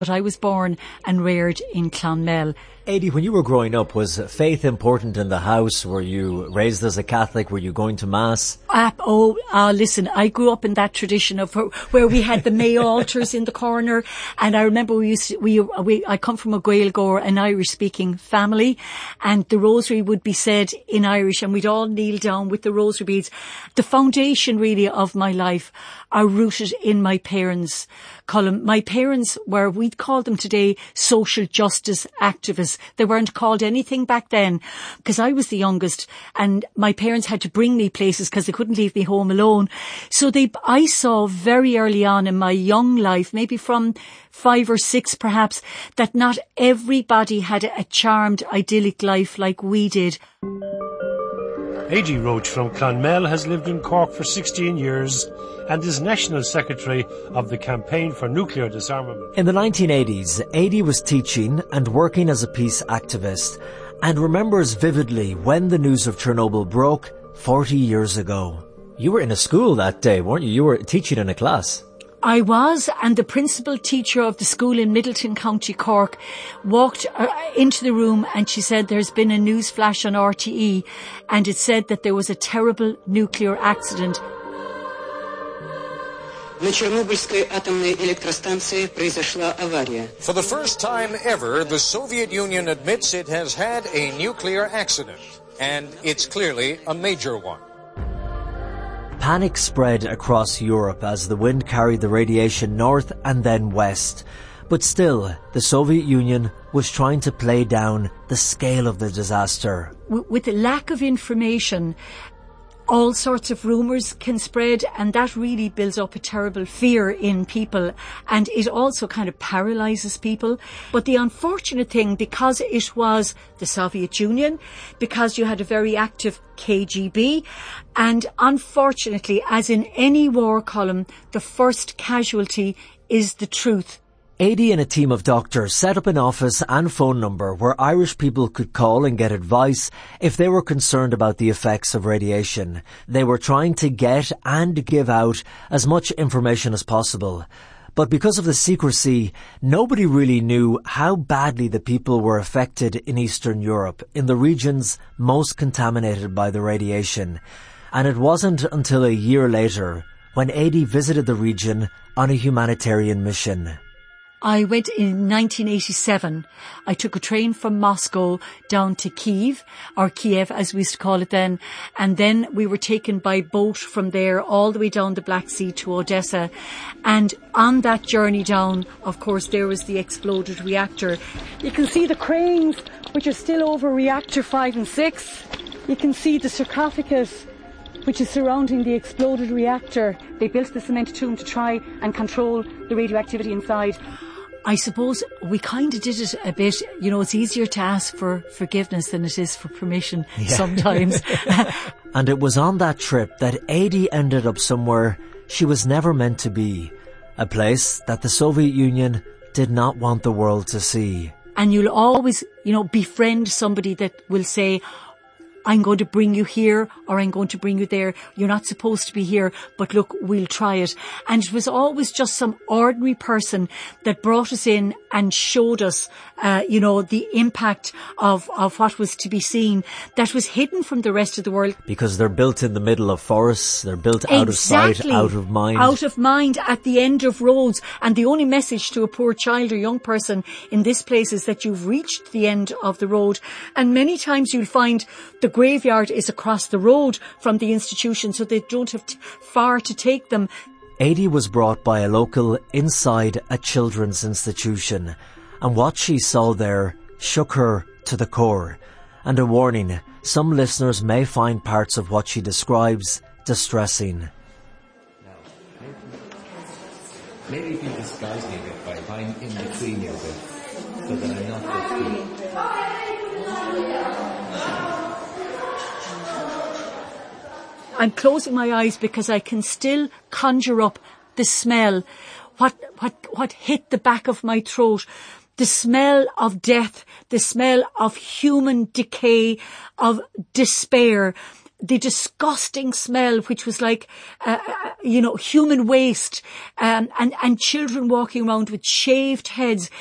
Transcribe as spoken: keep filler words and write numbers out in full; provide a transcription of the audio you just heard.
But I was born and reared in Clonmel. Aidy, when you were growing up, was faith important in the house? Were you raised as a Catholic? Were you going to Mass? Uh, oh, uh, listen, I grew up in that tradition of where we had the May altars in the corner. And I remember we used to, we, we, I come from a Gaeilgeoir, an Irish-speaking family, and the rosary would be said in Irish, and we'd all kneel down with the rosary beads. The foundation, really, of my life are rooted in my parents' column. My parents were, we'd call them today, social justice activists. They weren't called anything back then because I was the youngest and my parents had to bring me places because they couldn't leave me home alone. So they, I saw very early on in my young life, maybe from five or six perhaps, that not everybody had a charmed, idyllic life like we did. Aidy Roche from Clonmel has lived in Cork for sixteen years and is National Secretary of the Campaign for Nuclear Disarmament. In the nineteen eighties, Aidy was teaching and working as a peace activist and remembers vividly when the news of Chernobyl broke forty years ago. You were in a school that day, weren't you? You were teaching in a class. I was, and the principal teacher of the school in Middleton, County Cork, walked uh, into the room and she said there's been a news flash on R T E and it said that there was a terrible nuclear accident. На Чернобыльской атомной электростанции произошла авария. For the first time ever, the Soviet Union admits it has had a nuclear accident, and it's clearly a major one. Panic spread across Europe as the wind carried the radiation north and then west. But still, the Soviet Union was trying to play down the scale of the disaster. With the lack of information, all sorts of rumours can spread, and that really builds up a terrible fear in people, and it also kind of paralyses people. But the unfortunate thing, because it was the Soviet Union, because you had a very active K G B, and unfortunately, as in any war column, the first casualty is the truth. Aidy and a team of doctors set up an office and phone number where Irish people could call and get advice if they were concerned about the effects of radiation. They were trying to get and give out as much information as possible. But because of the secrecy, nobody really knew how badly the people were affected in Eastern Europe, in the regions most contaminated by the radiation. And it wasn't until a year later when Aidy visited the region on a humanitarian mission. I went in nineteen eighty-seven. I took a train from Moscow down to Kiev, or Kiev as we used to call it then, and then we were taken by boat from there all the way down the Black Sea to Odessa. And on that journey down, of course, there was the exploded reactor. You can see the cranes, which are still over reactor five and six. You can see the sarcophagus, which is surrounding the exploded reactor. They built the cement tomb to try and control the radioactivity inside. I suppose we kind of did it a bit, you know, it's easier to ask for forgiveness than it is for permission yeah. sometimes. And it was on that trip that Aidy ended up somewhere she was never meant to be. A place that the Soviet Union did not want the world to see. And you'll always, you know, befriend somebody that will say, I'm going to bring you here or I'm going to bring you there. You're not supposed to be here, but look, we'll try it. And it was always just some ordinary person that brought us in and showed us, uh, you know, the impact of, of what was to be seen that was hidden from the rest of the world. Because they're built in the middle of forests, they're built out exactly. of sight, out of mind. Out of mind, at the end of roads. And the only message to a poor child or young person in this place is that you've reached the end of the road. And many times you'll find the graveyard is across the road from the institution, so they don't have t- far to take them. Aidy was brought by a local inside a children's institution, and what she saw there shook her to the core. And a warning, some listeners may find parts of what she describes distressing. Now, maybe, maybe if you disguise me a bit by if I'm in between you a bit, so that I'm not with you. I'm closing my eyes because I can still conjure up the smell, what, what, what hit the back of my throat, the smell of death, the smell of human decay, of despair, the disgusting smell, which was like, uh, you know, human waste, um, and, and children walking around with shaved heads.